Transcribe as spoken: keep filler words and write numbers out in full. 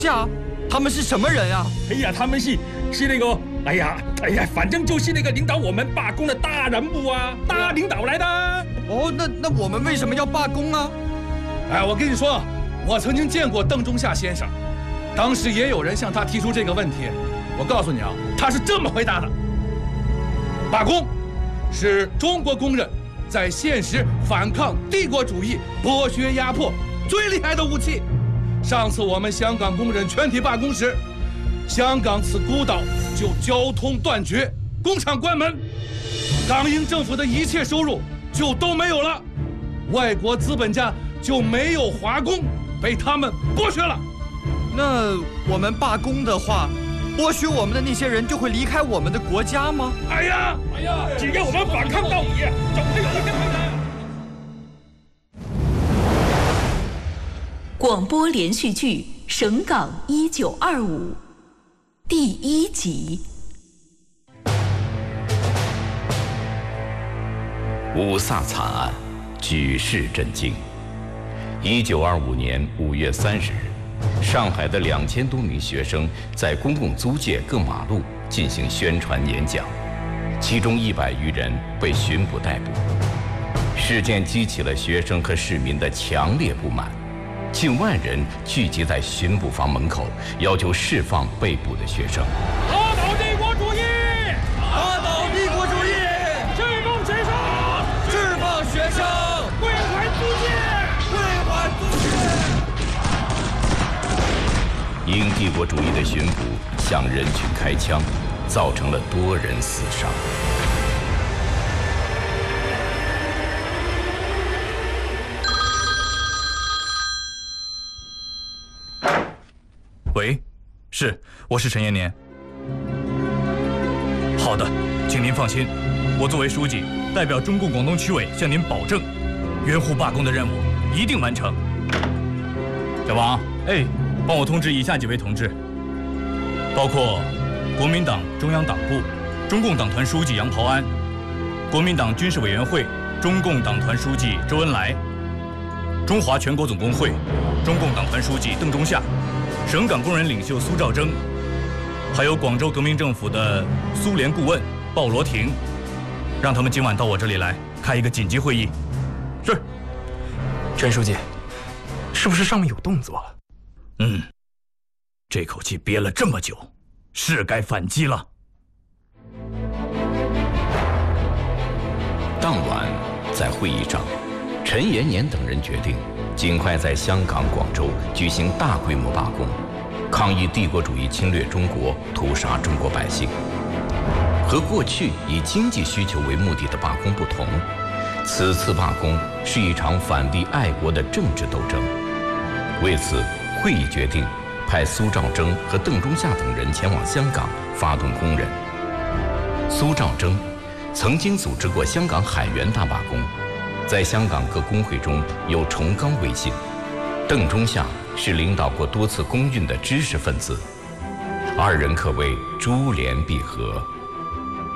夏，他们是什么人啊？ 哎呀，他们是是那个，哎呀哎呀，反正就是那个领导我们罢工的大人物啊，大领导来的。 哦，那那我们为什么要罢工啊？ 哎，我跟你说，我曾经见过邓中夏先生，当时也有人向他提出这个问题。我告诉你啊，他是这么回答的：罢工是中国工人在现实反抗帝国主义剥削压迫最厉害的武器。上次我们香港工人全体罢工时，香港此孤岛就交通断绝，工厂关门，港英政府的一切收入就都没有了，外国资本家就没有华工，被他们剥削了。 那我们罢工的话，剥削我们的那些人就会离开我们的国家吗？ 哎呀，哎呀，只要我们反抗到底，总会有一天回来。 广播连续剧《省港一九二五》第一集。 五卅惨案，举世震惊。一九二五年五月三十日，上海的两千多名学生在公共租界各马路进行宣传演讲，其中一百余人被巡捕逮捕。事件激起了学生和市民的强烈不满。近万人聚集在巡捕房门口，要求释放被捕的学生。 打倒帝国主义！ 打倒帝国主义！ 释放学生！ 释放学生！ 归还租界！ 归还租界！因帝国主义的巡捕向人群开枪，造成了多人死伤。 喂，是，我是陈延年。好的，请您放心，我作为书记，代表中共广东区委向您保证，援沪罢工的任务一定完成。小王，哎，帮我通知以下几位同志，包括国民党中央党部中共党团书记杨匏安，国民党军事委员会中共党团书记周恩来，中华全国总工会中共党团书记邓中夏，省港工人领袖苏兆征，还有广州革命政府的苏联顾问鲍罗廷，让他们今晚到我这里来开一个紧急会议。是。 陈书记，是不是上面有动作？ 嗯，这口气憋了这么久，是该反击了。 当晚，在会议上，陈延年等人决定尽快在香港、广州举行大规模罢工，抗议帝国主义侵略中国、屠杀中国百姓。和过去以经济需求为目的的罢工不同，此次罢工是一场反帝爱国的政治斗争。为此，会议决定派苏兆征和邓中夏等人前往香港发动工人。苏兆征曾经组织过香港海员大罢工，在香港各工会中有崇高威信。邓中夏是领导过多次工运的知识分子，二人可谓珠联璧合。